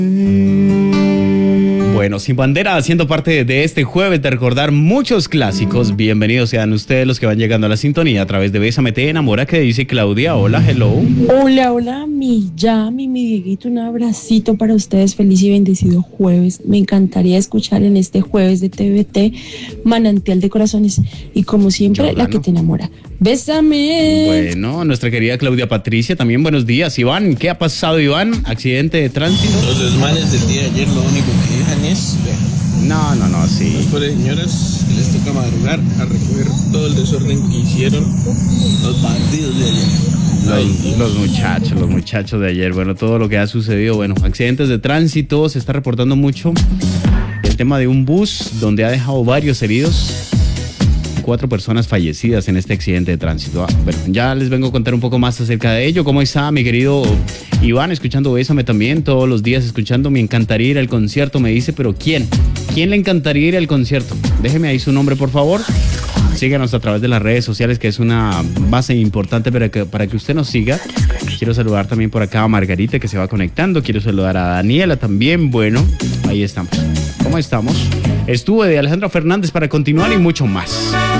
Bueno, Sin Bandera, haciendo parte de este jueves de recordar muchos clásicos. Bienvenidos sean ustedes los que van llegando a la sintonía a través de Bésame Te Enamora, que dice Claudia. Hola, hello. Hola, hola, mi Yami, mi Dieguito, un abracito para ustedes. Feliz y bendecido jueves. Me encantaría escuchar en este jueves de TVT Manantial de Corazones. Y como siempre, la que te enamora. Bésame. Bueno, nuestra querida Claudia Patricia, también buenos días. Iván, ¿qué ha pasado, Iván? ¿Accidente de tránsito? Los desmanes del día de ayer lo único que dejan es... No, sí. Las pobres señoras les toca madrugar a recoger todo el desorden que hicieron los bandidos de ayer. Los muchachos de ayer. Bueno, todo lo que ha sucedido. Bueno, accidentes de tránsito, se está reportando mucho. El tema de un bus donde ha dejado varios heridos. 4 personas fallecidas en este accidente de tránsito. Bueno, ya les vengo a contar un poco más acerca de ello. ¿Cómo está mi querido Iván? Escuchando Bésame también, todos los días escuchando. Me encantaría ir al concierto, me dice, pero ¿quién? ¿Quién le encantaría ir al concierto? Déjeme ahí su nombre, por favor. Síganos a través de las redes sociales, que es una base importante para que usted nos siga. Quiero saludar también por acá a Margarita, que se va conectando. Quiero saludar a Daniela también. Bueno, ahí estamos. ¿Cómo estamos? Estuve de Alejandro Fernández para continuar y mucho más.